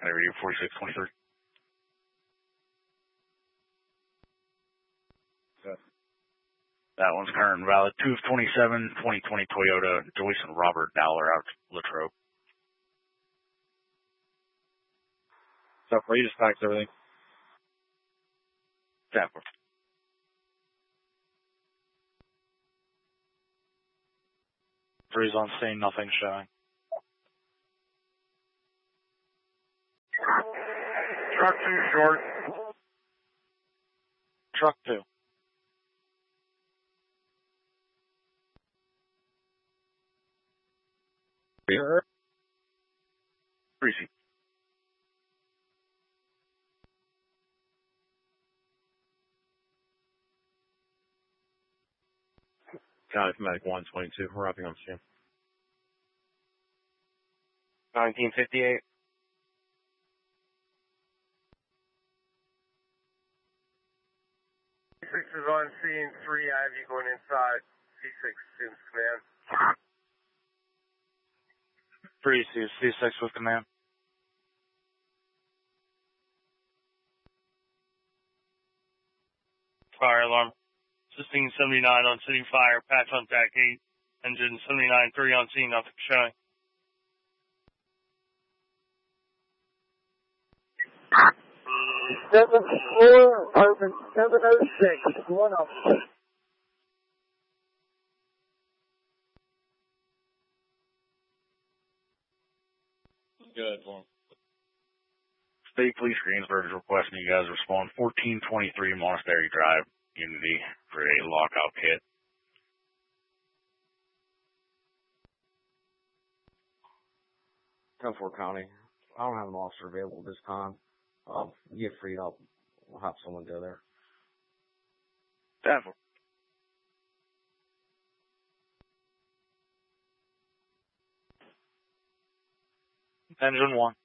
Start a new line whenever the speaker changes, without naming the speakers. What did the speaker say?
I read 4623. That one's current and valid. 2 of 27, 2020 Toyota, Joyce and Robert Dowler out of Latrobe.
So for you, dispatch everything.
Tapper.
Three's on scene, nothing showing.
Truck 2 short.
Truck 2.
Greasy.
Got it, Medic 122. We're upping on scene.
1958. C6 is on scene. 3 Ivy going inside. C6 assumes command.
3 sees C6 with command.
Fire alarm. 1679 on city fire. Patch on TAC 8. Engine 79-3 on scene. Nothing showing.
Apartment 706. One up.
Good one.
State Police Greensburg is requesting you guys respond 1423 Monastery Drive, Unity, for a lockout kit.
10-4 County. I don't have an officer available this time. Get freed up. We'll have someone go there.
Tapper.
Engine 1.